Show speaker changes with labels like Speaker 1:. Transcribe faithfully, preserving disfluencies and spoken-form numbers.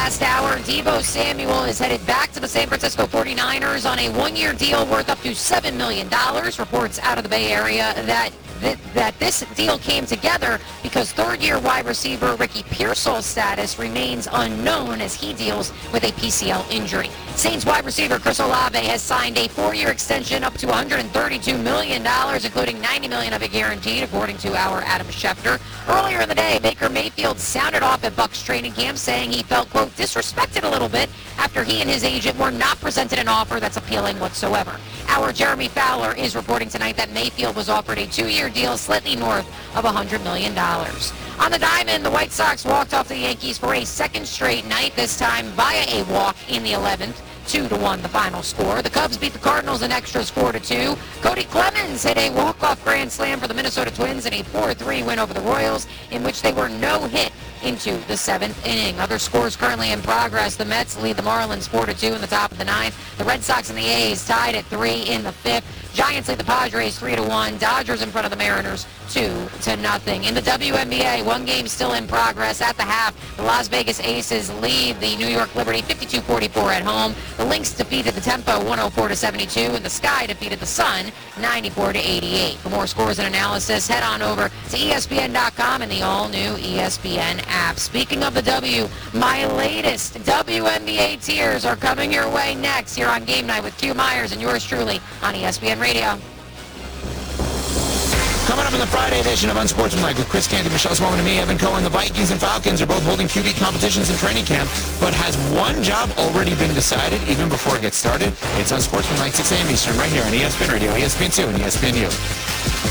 Speaker 1: last hour, Deebo Samuel is headed back to the San Francisco forty-niners on a one-year deal worth up to seven million dollars. Reports out of the Bay Area that That, that this deal came together because third-year wide receiver Ricky Pearsall's status remains unknown as he deals with a P C L injury. Saints wide receiver Chris Olave has signed a four-year extension up to one hundred thirty-two million dollars, including ninety million dollars of it guaranteed, according to our Adam Schefter. Earlier in the day, Baker Mayfield sounded off at Bucs training camp, saying he felt, quote, disrespected a little bit after he and his agent were not presented an offer that's appealing whatsoever. Our Jeremy Fowler is reporting tonight that Mayfield was offered a two-year deal slightly north of one hundred million dollars. On the diamond, the White Sox walked off the Yankees for a second straight night, this time via a walk in the eleventh. two to one the final score. The Cubs beat the Cardinals in extras four to two. Cody Clemens hit a walk-off grand slam for the Minnesota Twins in a four three win over the Royals, in which they were no-hit into the seventh inning. Other scores currently in progress. The Mets lead the Marlins four to two in the top of the ninth. The Red Sox and the A's tied at three in the fifth. Giants lead the Padres three to one. Dodgers in front of the Mariners two to nothing. In the W N B A, one game still in progress. At the half, the Las Vegas Aces lead the New York Liberty fifty-two forty-four at home. The Lynx defeated the Tempo one oh four to seventy-two, and the Sky defeated the Sun ninety-four to eighty-eight. For more scores and analysis, head on over to E S P N dot com and the all-new E S P N app. Speaking of the W, my latest W N B A tiers are coming your way next here on Game Night with Q Myers and yours truly on E S P N Radio.
Speaker 2: Coming up in the Friday edition of Unsportsmanlike with Chris Canty, Michelle Smallman, and me, Evan Cohen. The Vikings and Falcons are both holding Q B competitions in training camp, but has one job already been decided even before it gets started? It's Unsportsmanlike six a.m. Eastern right here on E S P N Radio, E S P N two, and E S P N U.